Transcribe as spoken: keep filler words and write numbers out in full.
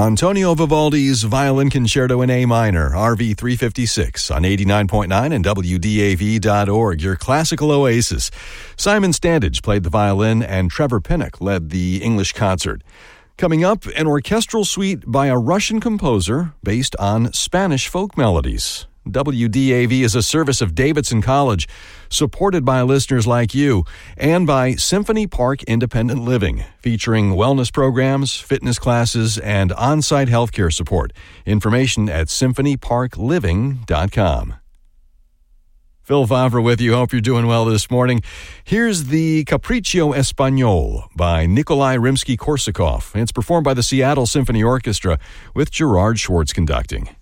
Antonio Vivaldi's Violin Concerto in A minor, R V three fifty-six, on eighty-nine point nine and W D A V dot org, your classical oasis. Simon Standage played the violin, and Trevor Pinnock led the English concert. Coming up, an orchestral suite by a Russian composer based on Spanish folk melodies. W D A V is a service of Davidson College, supported by listeners like you, and by Symphony Park Independent Living, featuring wellness programs, fitness classes, and on-site healthcare support. Information at symphony park living dot com. Phil Favre with you. Hope you're doing well this morning. Here's the Capriccio Espagnol by Nikolai Rimsky-Korsakov. It's performed by the Seattle Symphony Orchestra with Gerard Schwartz conducting.